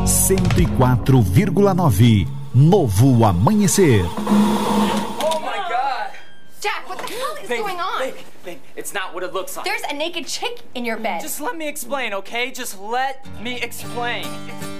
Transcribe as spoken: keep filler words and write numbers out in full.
cento e quatro vírgula nove. Novo Amanhecer. Oh my God! Jack, what the hell is Babe, going on? Babe, babe, it's not what it looks like. There's a naked chick in your bed. Just let me explain, okay? Just let me explain.